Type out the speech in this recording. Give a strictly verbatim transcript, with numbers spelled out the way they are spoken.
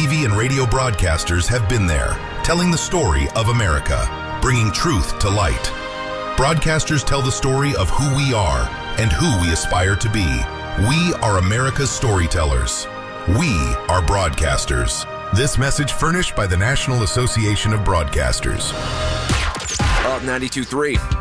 V and radio broadcasters have been there, telling the story of America, bringing truth to light. Broadcasters tell the story of who we are and who we aspire to be. We are America's storytellers. We are broadcasters. This message furnished by the National Association of Broadcasters. Up ninety-two point three.